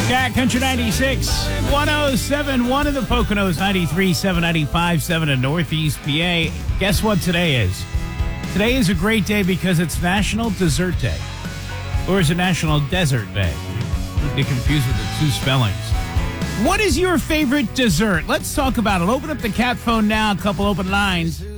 Cat Country 96, 107.1 in the Poconos, 93.7, 95.7 in Northeast PA. Guess what today is? Today is a great day because it's National Dessert Day. Or is it National Desert Day? Don't get confused with the two spellings. What is your favorite dessert? Let's talk about it. Open up the cat phone now. A couple open lines.